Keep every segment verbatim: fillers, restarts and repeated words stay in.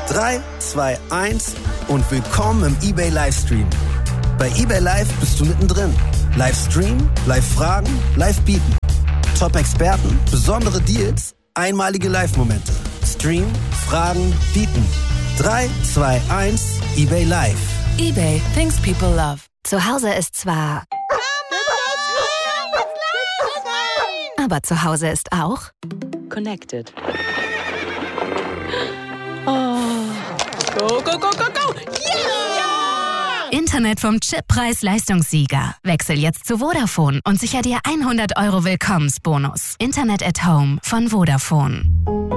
drei, zwei, eins und willkommen im eBay Livestream. Bei eBay Live bist du mittendrin. Livestream, Live-Fragen, Live-Bieten. Top-Experten, besondere Deals, einmalige Live-Momente. Stream, Fragen, Bieten. drei, zwei, eins, eBay Live. eBay, things people love. Zu Hause ist zwar... Aber zu Hause ist auch... Connected. Oh. Go, go, go, go, go! Yeah! Internet vom Chip Preis-Leistungssieger. Wechsel jetzt zu Vodafone und sicher dir hundert Euro Willkommensbonus. Internet at Home von Vodafone.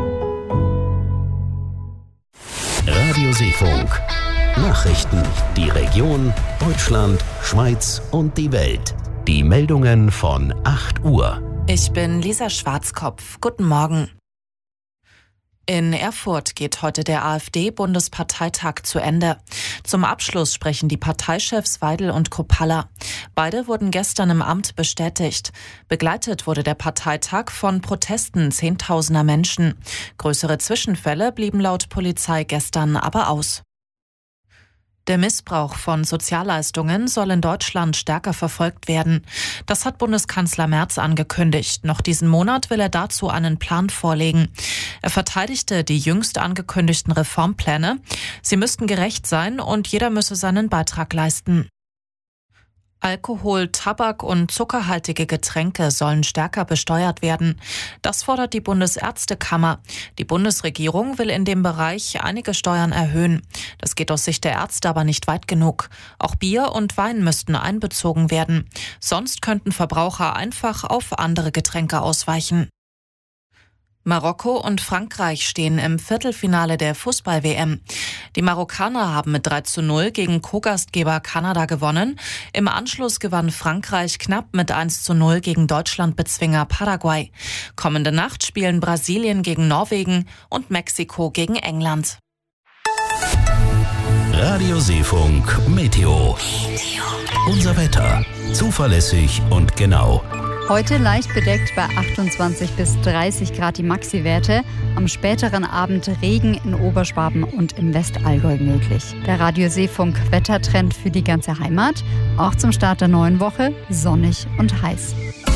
Radio Seefunk. Nachrichten. Die Region, Deutschland, Schweiz und die Welt. Die Meldungen von acht Uhr. Ich bin Lisa Schwarzkopf. Guten Morgen. In Erfurt geht heute der AfD-Bundesparteitag zu Ende. Zum Abschluss sprechen die Parteichefs Weidel und Kruppalla. Beide wurden gestern im Amt bestätigt. Begleitet wurde der Parteitag von Protesten zehntausender Menschen. Größere Zwischenfälle blieben laut Polizei gestern aber aus. Der Missbrauch von Sozialleistungen soll in Deutschland stärker verfolgt werden. Das hat Bundeskanzler Merz angekündigt. Noch diesen Monat will er dazu einen Plan vorlegen. Er verteidigte die jüngst angekündigten Reformpläne. Sie müssten gerecht sein und jeder müsse seinen Beitrag leisten. Alkohol, Tabak und zuckerhaltige Getränke sollen stärker besteuert werden. Das fordert die Bundesärztekammer. Die Bundesregierung will in dem Bereich einige Steuern erhöhen. Das geht aus Sicht der Ärzte aber nicht weit genug. Auch Bier und Wein müssten einbezogen werden. Sonst könnten Verbraucher einfach auf andere Getränke ausweichen. Marokko und Frankreich stehen im Viertelfinale der Fußball-W M. Die Marokkaner haben mit drei zu null gegen Co-Gastgeber Kanada gewonnen. Im Anschluss gewann Frankreich knapp mit eins zu null gegen Deutschlandbezwinger Paraguay. Kommende Nacht spielen Brasilien gegen Norwegen und Mexiko gegen England. Radio Seefunk Meteo. Unser Wetter. Zuverlässig und genau. Heute leicht bedeckt bei achtundzwanzig bis dreißig Grad die Maxi-Werte. Am späteren Abend Regen in Oberschwaben und im Westallgäu möglich. Der Radio Seefunk Wettertrend für die ganze Heimat. Auch zum Start der neuen Woche sonnig und heiß.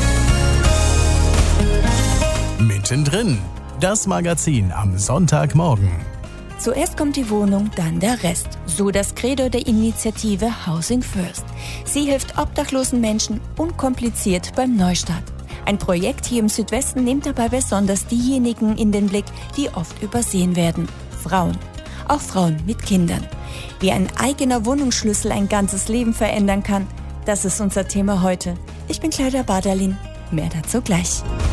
Mittendrin. Das Magazin am Sonntagmorgen. Zuerst kommt die Wohnung, dann der Rest. So das Credo der Initiative Housing First. Sie hilft obdachlosen Menschen unkompliziert beim Neustart. Ein Projekt hier im Südwesten nimmt dabei besonders diejenigen in den Blick, die oft übersehen werden. Frauen. Auch Frauen mit Kindern. Wie ein eigener Wohnungsschlüssel ein ganzes Leben verändern kann, das ist unser Thema heute. Ich bin Clara Badalin. Mehr dazu gleich.